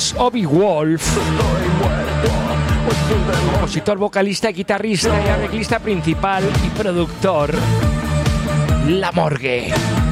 es Obi Wolf, compositor, vocalista, guitarrista y arreglista principal y productor. La Morgue.